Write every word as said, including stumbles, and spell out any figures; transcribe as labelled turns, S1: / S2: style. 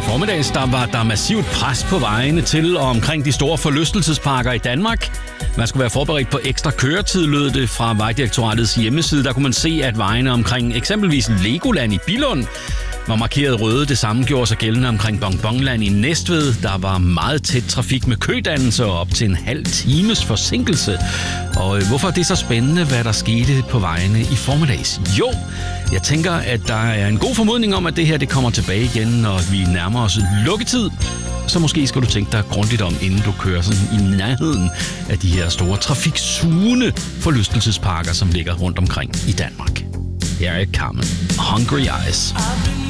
S1: formiddags der var der massivt pres på vejene til og omkring de store forlystelsesparker i Danmark. Man skulle være forberedt på ekstra køretid, lød det fra Vejdirektoratets hjemmeside. Der kunne man se, at vejene omkring eksempelvis Legoland i Billund var markeret røde. Det samme gjorde sig gældende omkring Bonbonland i Næstved. Der var meget tæt trafik med kødannelse og op til en halv times forsinkelse. Og hvorfor er det så spændende, hvad der skete på vejene i formiddags? Jo, jeg tænker, at der er en god formodning om, at det her det kommer tilbage igen, når vi nærmer os lukketid. Så måske skal du tænke dig grundigt om, inden du kører sådan i nærheden af de her store trafiksugende forlystelsesparker, som ligger rundt omkring i Danmark. Her er Carmen. Hungry Eyes.